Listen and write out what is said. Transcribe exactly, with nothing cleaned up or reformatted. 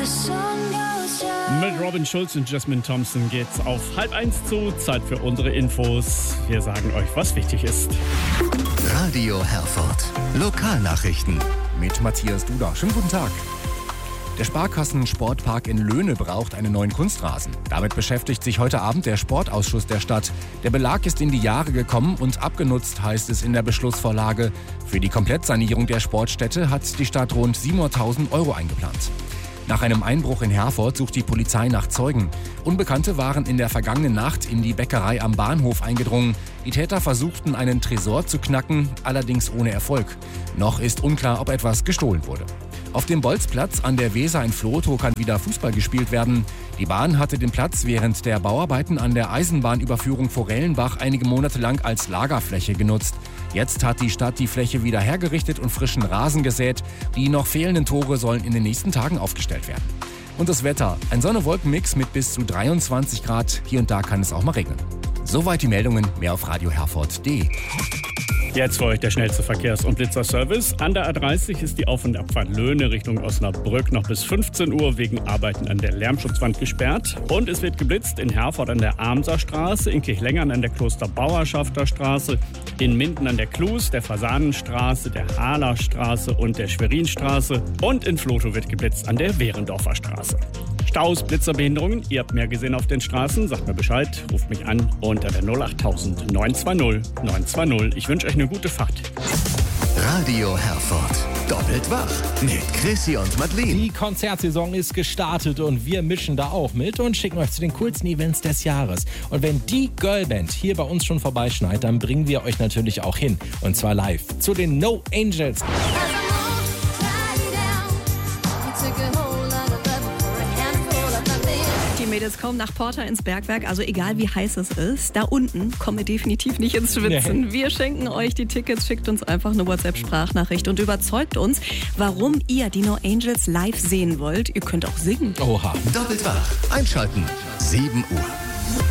Mit Robin Schulz und Jasmine Thompson geht's auf halb eins zu. Zeit für unsere Infos. Wir sagen euch, was wichtig ist. Radio Herford. Lokalnachrichten. Mit Matthias Duda. Schönen guten Tag. Der Sparkassen-Sportpark in Löhne braucht einen neuen Kunstrasen. Damit beschäftigt sich heute Abend der Sportausschuss der Stadt. Der Belag ist in die Jahre gekommen und abgenutzt, heißt es in der Beschlussvorlage. Für die Komplettsanierung der Sportstätte hat die Stadt rund siebenhunderttausend Euro eingeplant. Nach einem Einbruch in Herford sucht die Polizei nach Zeugen. Unbekannte waren in der vergangenen Nacht in die Bäckerei am Bahnhof eingedrungen. Die Täter versuchten, einen Tresor zu knacken, allerdings ohne Erfolg. Noch ist unklar, ob etwas gestohlen wurde. Auf dem Bolzplatz an der Weser in Vlotho kann wieder Fußball gespielt werden. Die Bahn hatte den Platz während der Bauarbeiten an der Eisenbahnüberführung Forellenbach einige Monate lang als Lagerfläche genutzt. Jetzt hat die Stadt die Fläche wieder hergerichtet und frischen Rasen gesät. Die noch fehlenden Tore sollen in den nächsten Tagen aufgestellt werden. Und das Wetter. Ein Sonne-Wolken-Mix mit bis zu dreiundzwanzig Grad. Hier und da kann es auch mal regnen. Soweit die Meldungen. Mehr auf radio herford punkt de. Jetzt für euch der schnellste Verkehrs- und Blitzerservice. An der A dreißig ist die Auf- und Abfahrt Löhne Richtung Osnabrück noch bis fünfzehn Uhr wegen Arbeiten an der Lärmschutzwand gesperrt. Und es wird geblitzt in Herford an der Amser Straße, in Kirchlengern an der Klosterbauerschafter Straße, in Minden an der Klus, der Fasanenstraße, der Haaler Straße und der Schwerinstraße. Und in Vlotho wird geblitzt an der Wehrendorfer Straße. Staus, Blitzerbehinderungen, ihr habt mehr gesehen auf den Straßen, sagt mir Bescheid, ruft mich an unter der null acht tausend neun zwei null neun zwei null. Ich wünsche euch eine gute Fahrt. Radio Herford. Doppelt wach mit Chrissy und Madeleine. Die Konzertsaison ist gestartet und wir mischen da auch mit und schicken euch zu den coolsten Events des Jahres. Und wenn die Girlband hier bei uns schon vorbeischneit, dann bringen wir euch natürlich auch hin. Und zwar live zu den No Angels. Die Mädels kommen nach Porter ins Bergwerk, also egal wie heiß es ist, da unten kommen wir definitiv nicht ins Schwitzen. Nee. Wir schenken euch die Tickets, schickt uns einfach eine WhatsApp-Sprachnachricht und überzeugt uns, warum ihr die No Angels live sehen wollt. Ihr könnt auch singen. Oha. Doppelt wach. Einschalten. sieben Uhr.